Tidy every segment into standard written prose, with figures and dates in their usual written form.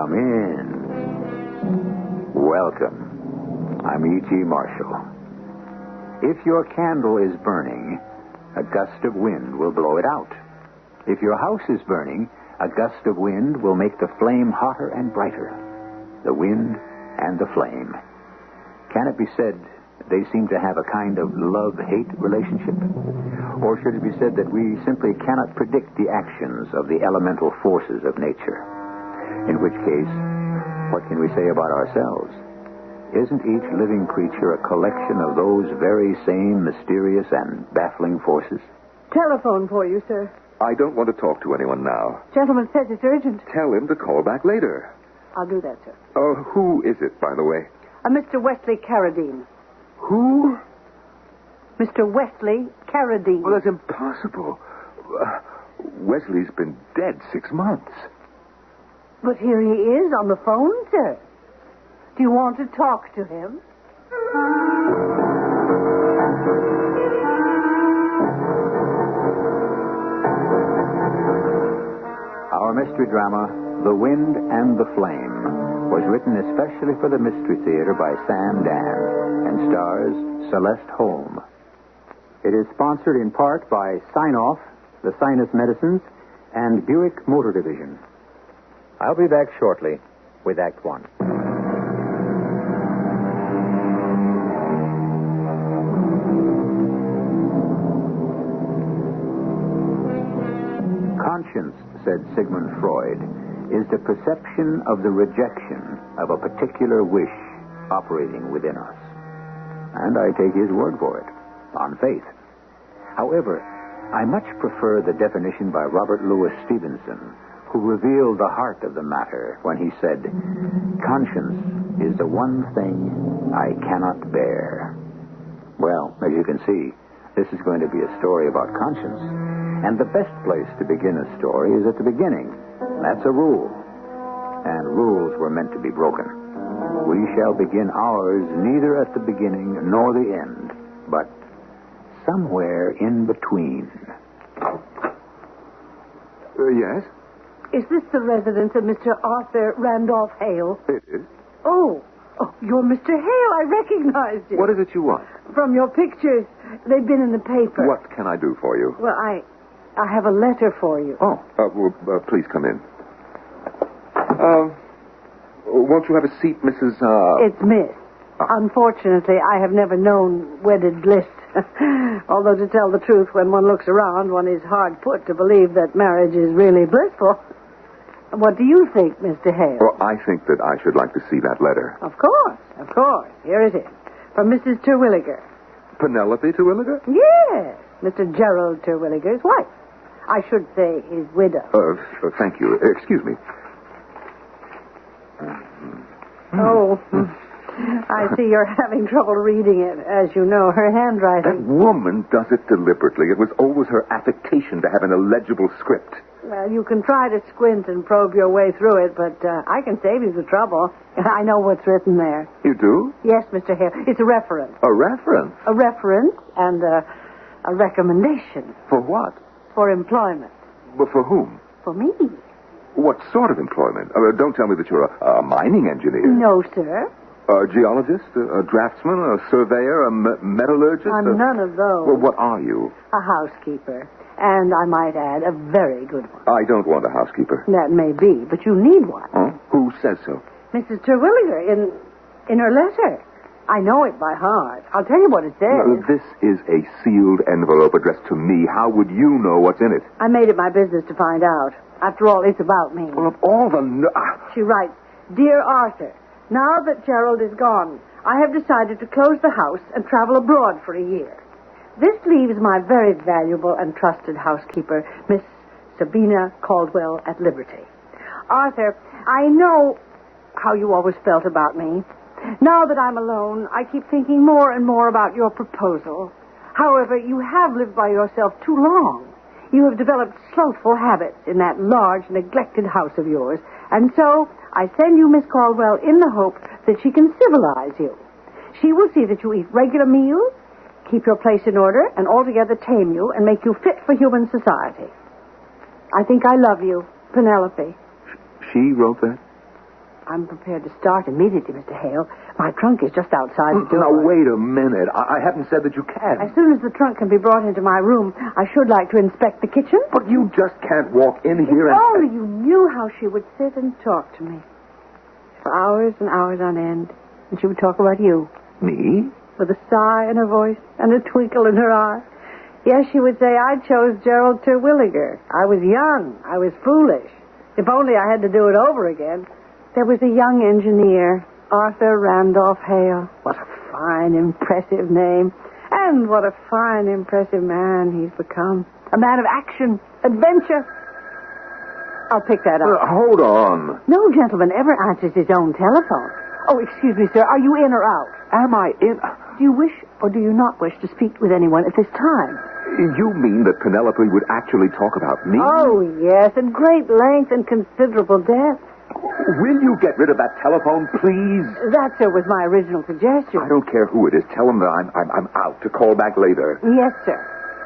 Come in. Welcome. I'm E.G. Marshall. If your candle is burning, a gust of wind will blow it out. If your house is burning, a gust of wind will make the flame hotter and brighter. The wind and the flame. Can it be said they seem to have a kind of love-hate relationship? Or should it be said that we simply cannot predict the actions of the elemental forces of nature? In which case, what can we say about ourselves? Isn't each living creature a collection of those very same mysterious and baffling forces? Telephone for you, sir. I don't want to talk to anyone now. Gentleman says it's urgent. Tell him to call back later. I'll do that, sir. Who is it, by the way? Mr. Wesley Carradine. Who? Mr. Wesley Carradine. Well, that's impossible. Wesley's been dead 6 months. But here he is on the phone, sir. Do you want to talk to him? Our mystery drama, The Wind and the Flame, was written especially for the Mystery Theater by Sam Dan and stars Celeste Holm. It is sponsored in part by Sign-Off, the Sinus Medicines, and Buick Motor Division. I'll be back shortly with Act One. Conscience, said Sigmund Freud, is the perception of the rejection of a particular wish operating within us. And I take his word for it, on faith. However, I much prefer the definition by Robert Louis Stevenson, who revealed the heart of the matter when he said, "Conscience is the one thing I cannot bear." Well, as you can see, this is going to be a story about conscience. And the best place to begin a story is at the beginning. That's a rule. And rules were meant to be broken. We shall begin ours neither at the beginning nor the end, but somewhere in between. Yes? Is this the residence of Mr. Arthur Randolph Hale? It is. Oh, you're Mr. Hale. I recognized you. What is it you want? From your pictures. They've been in the paper. What can I do for you? Well, I have a letter for you. Oh, please come in. Won't you have a seat, Mrs. It's Miss. Unfortunately, I have never known wedded bliss. Although, to tell the truth, when one looks around, one is hard put to believe that marriage is really blissful. What do you think, Mr. Hale? Well, I think that I should like to see that letter. Of course. Here it is. From Mrs. Terwilliger. Penelope Terwilliger? Yes. Mr. Gerald Terwilliger's wife. I should say his widow. Thank you. Excuse me. Oh, I see you're having trouble reading it. As you know, her That handwriting. woman does it deliberately. It was always her affectation to have an illegible script. Well, you can try to squint and probe your way through it, but I can save you the trouble. I know what's written there. You do? Yes, Mr. Hale. It's a reference. A reference? A reference and a recommendation. For what? For employment. Well, for whom? For me. What sort of employment? Don't tell me that you're a mining engineer. No, sir. A geologist, a draftsman, a surveyor, a metallurgist? I'm none of those. Well, what are you? A housekeeper. And I might add, a very good one. I don't want a housekeeper. That may be, but you need one. Huh? Who says so? Mrs. Terwilliger, in her letter. I know it by heart. I'll tell you what it says. No, this is a sealed envelope addressed to me. How would you know what's in it? I made it my business to find out. After all, it's about me. Well, of all the... She writes, "Dear Arthur, now that Gerald is gone, I have decided to close the house and travel abroad for a year. This leaves my very valuable and trusted housekeeper, Miss Sabina Caldwell, at liberty. Arthur, I know how you always felt about me. Now that I'm alone, I keep thinking more and more about your proposal. However, you have lived by yourself too long. You have developed slothful habits in that large, neglected house of yours, and so I send you Miss Caldwell in the hope that she can civilize you. She will see that you eat regular meals, keep your place in order, and altogether tame you and make you fit for human society. I think I love you, Penelope." She wrote that? I'm prepared to start immediately, Mr. Hale. My trunk is just outside the door. Now, wait a minute. I haven't said that you can. As soon as the trunk can be brought into my room, I should like to inspect the kitchen. But you just can't walk in here If and... only you knew how she would sit and talk to me. For hours and hours on end. And she would talk about you. Me? With a sigh in her voice and a twinkle in her eye. Yes, she would say, I chose Gerald Terwilliger. I was young. I was foolish. If only I had to do it over again. There was a young engineer, Arthur Randolph Hale. What a fine, impressive name. And what a fine, impressive man he's become. A man of action, adventure. I'll pick that up. Hold on. No gentleman ever answers his own telephone. Oh, excuse me, sir. Are you in or out? Am I in... Do you wish or do you not wish to speak with anyone at this time? You mean that Penelope would actually talk about me? Oh, yes, at great length and considerable depth. Will you get rid of that telephone, please? That, sir, was my original suggestion. I don't care who it is. Tell him that I'm out to call back later. Yes, sir.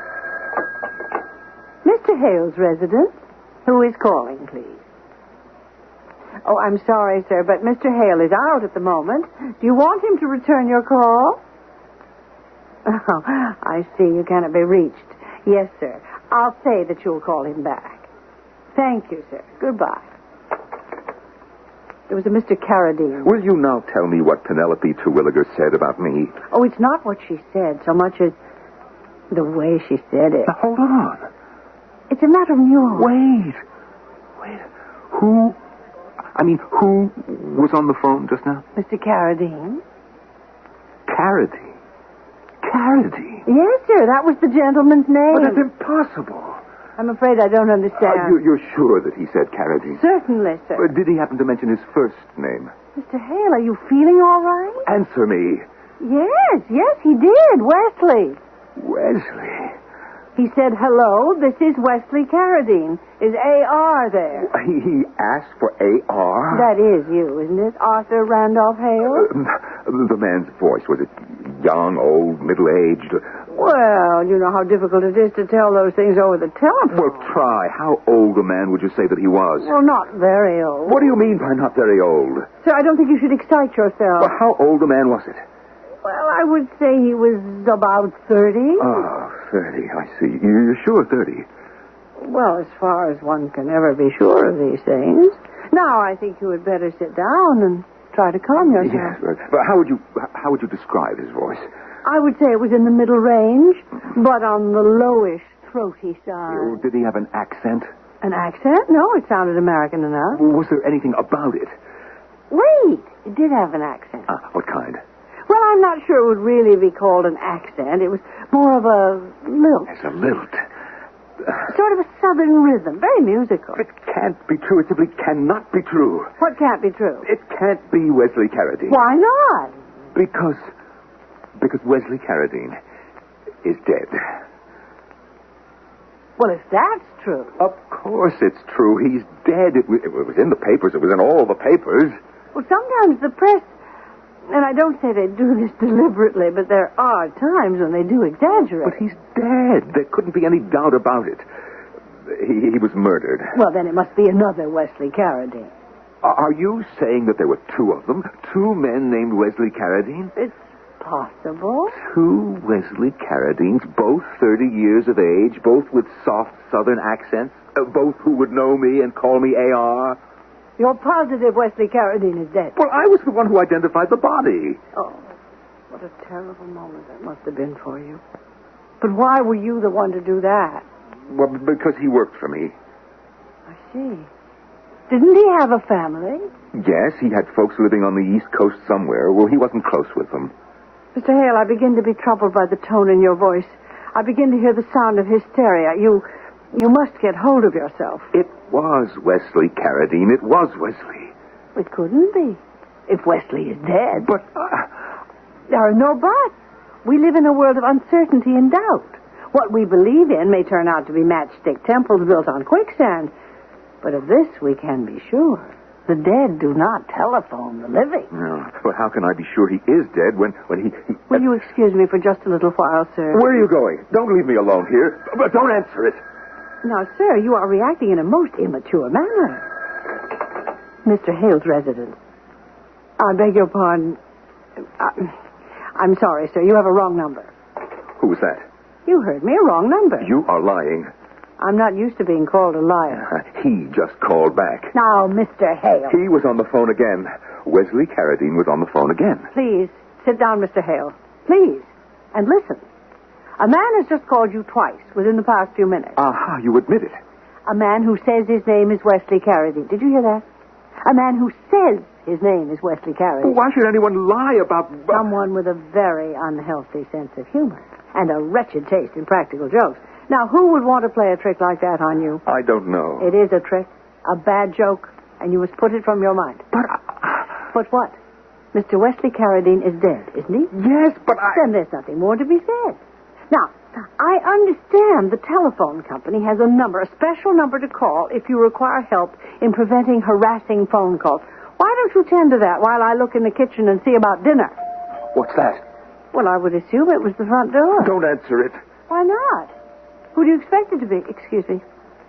Mr. Hale's residence. Who is calling, please? Oh, I'm sorry, sir, but Mr. Hale is out at the moment. Do you want him to return your call? Oh, I see. You cannot be reached. Yes, sir. I'll say that you'll call him back. Thank you, sir. Goodbye. It was a Mr. Carradine. Will you now tell me what Penelope Terwilliger said about me? Oh, it's not what she said so much as the way she said it. Now, hold on. It's a matter of nuance. Wait. Who was on the phone just now? Mr. Carradine? Carradine. Yes, sir. That was the gentleman's name. But that's impossible. I'm afraid I don't understand. You're sure that he said Carradine? Certainly, sir. Did he happen to mention his first name? Mr. Hale, are you feeling all right? Answer me. Yes, he did. Wesley. Wesley. He said, hello, this is Wesley Carradine. Is A.R. there? He asked for A.R.? That is you, isn't it? Arthur Randolph Hale? The man's voice, was it young, old, middle-aged? Well, you know how difficult it is to tell those things over the telephone. Well, try. How old a man would you say that he was? Well, not very old. What do you mean by not very old? Sir, I don't think you should excite yourself. Well, how old a man was it? Well, I would say he was about 30. Oh, 30, I see. You're sure 30? Well, as far as one can ever be sure of these things. Now, I think you would better sit down and try to calm yourself. Yes, but how would you describe his voice? I would say it was in the middle range, but on the lowish, throaty side. Did he have an accent? An accent? No, it sounded American enough. Was there anything about it? Wait, it did have an accent. What kind? Well, I'm not sure it would really be called an accent. It was more of a lilt. It's a lilt. Sort of a southern rhythm. Very musical. It can't be true. It simply cannot be true. What can't be true? It can't be Wesley Carradine. Why not? Because Wesley Carradine is dead. Well, if that's true. Of course it's true. He's dead. It was in the papers. It was in all the papers. Well, sometimes the press, and I don't say they do this deliberately, but there are times when they do exaggerate. But he's dead. There couldn't be any doubt about it. He was murdered. Well, then it must be another Wesley Carradine. Are you saying that there were two of them? Two men named Wesley Carradine? It's possible. Two Wesley Carradines, both 30 years of age, both with soft southern accents, both who would know me and call me A.R. You're positive Wesley Carradine is dead? Well, I was the one who identified the body. Oh, what a terrible moment that must have been for you. But why were you the one to do that? Well, because he worked for me. I see. Didn't he have a family? Yes, he had folks living on the East Coast somewhere. Well, he wasn't close with them. Mr. Hale, I begin to be troubled by the tone in your voice. I begin to hear the sound of hysteria. You must get hold of yourself. It was Wesley Carradine. It was Wesley. It couldn't be. If Wesley is dead. But... there are no buts. We live in a world of uncertainty and doubt. What we believe in may turn out to be matchstick temples built on quicksand. But of this we can be sure. The dead do not telephone the living. No, but how can I be sure he is dead when he... Will you excuse me for just a little while, sir? Where are you going? Don't leave me alone here. But don't answer it. Now, sir, you are reacting in a most immature manner. Mr. Hale's residence. I beg your pardon. I'm sorry, sir. You have a wrong number. Who was that? You heard me. A wrong number. You are lying. I'm not used to being called a liar. He just called back. Now, Mr. Hale. He was on the phone again. Wesley Carradine was on the phone again. Please, sit down, Mr. Hale. Please. And listen. A man has just called you twice within the past few minutes. Aha, you admit it. A man who says his name is Wesley Carradine. Did you hear that? A man who says his name is Wesley Carradine. Why should anyone lie about... Someone with a very unhealthy sense of humor and a wretched taste in practical jokes. Now, who would want to play a trick like that on you? I don't know. It is a trick, a bad joke, and you must put it from your mind. But But what? Mr. Wesley Carradine is dead, isn't he? Yes, but Then there's nothing more to be said. Now, I understand the telephone company has a number, a special number to call if you require help in preventing harassing phone calls. Why don't you tend to that while I look in the kitchen and see about dinner? What's that? Well, I would assume it was the front door. Don't answer it. Why not? Who do you expect it to be? Excuse me.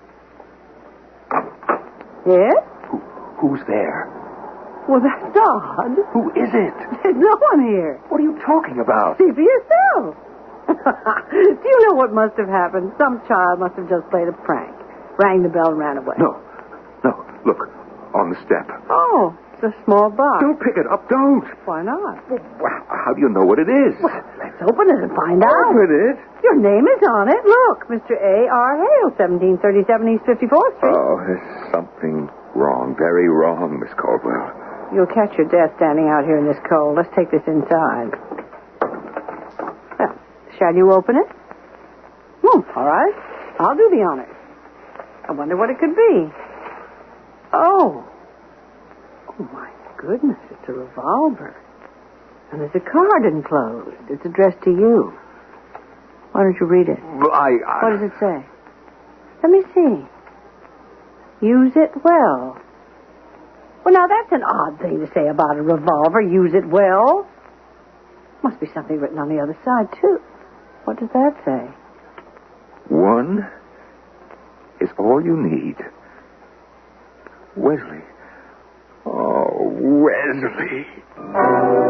Yes? Who's there? Well, that's odd. Who is it? There's no one here. What are you talking about? See for yourself. Do you know what must have happened? Some child must have just played a prank. Rang the bell and ran away. No. Look, on the step. Oh, it's a small box. Don't pick it up, don't. Why not? Well, how do you know what it is? Well, let's open it and find out. Open it? Your name is on it. Look, Mr. A.R. Hale, 1737 East 54th Street. Oh, there's something wrong, very wrong, Miss Caldwell. You'll catch your death standing out here in this cold. Let's take this inside. Well, shall you open it? All right. I'll do the honors. I wonder what it could be. Oh, my goodness, it's a revolver. And there's a card enclosed. It's addressed to you. Why don't you read it? What does it say? Let me see. Use it well. Well, now, that's an odd thing to say about a revolver. Use it well. Must be something written on the other side, too. What does that say? One is all you need. Wesley. Oh, Wesley.